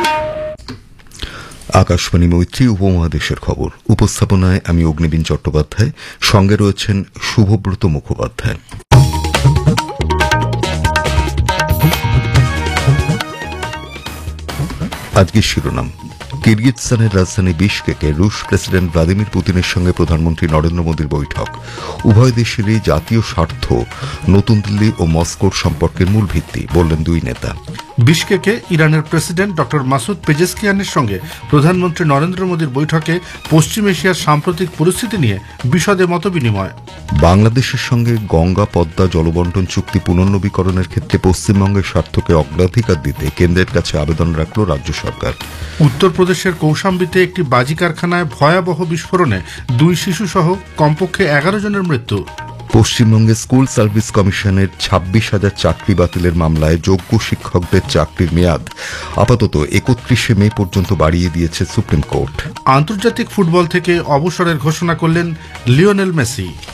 আকাশবাণী মৈত্রী উপমহাদেশের খবর। উপস্থাপনায় আমি অগ্নিবীণ চট্টোপাধ্যায়, সঙ্গে রয়েছেন শুভব্রত মুখোপাধ্যায়। আজকের শিরোনাম: কিরগিজস্তানের রাজধানী বিশকেকে রুশ প্রেসিডেন্ট ভ্লাদিমির পুতিনের সঙ্গে প্রধানমন্ত্রী নরেন্দ্র মোদীর বৈঠক। উভয় দেশেরই জাতীয় স্বার্থ নতুন দিল্লি ও মস্কোর সম্পর্কের মূল ভিত্তি, বললেন দুই নেতা। বিশকেকে ইরানের প্রেসিডেন্ট ডক্টর মাসুদ পেজেশকিয়ানের সঙ্গে প্রধানমন্ত্রী নরেন্দ্র মোদীর বৈঠকে পশ্চিম এশিয়ার সাম্প্রতিক পরিস্থিতি নিয়ে বিশদে মতবিনিময়। বাংলাদেশের সঙ্গে গঙ্গা পদ্মা জলবন্টন চুক্তি পুনর্নবীকরণের ক্ষেত্রে পশ্চিমবঙ্গের স্বার্থকে অগ্রাধিকার দিতে কেন্দ্রের কাছে আবেদন রাখল রাজ্য সরকার। উত্তরপ্রদেশের কৌশাম্বীতে একটি বাজি কারখানায় ভয়াবহ বিস্ফোরণে 2 শিশুসহ কমপক্ষে 11 জনের মৃত্যু। পশ্চিমবঙ্গে স্কুল সার্ভিস কমিশনের 26,000 চাকরি বাতিলের মামলায় যোগ্য শিক্ষকদের চাকরির মেয়াদ আপাতত 31 মে পর্যন্ত বাড়িয়ে দিয়েছে সুপ্রিম কোর্ট। আন্তর্জাতিক ফুটবল থেকে অবসরের ঘোষণা করলেন লিওনেল মেসি।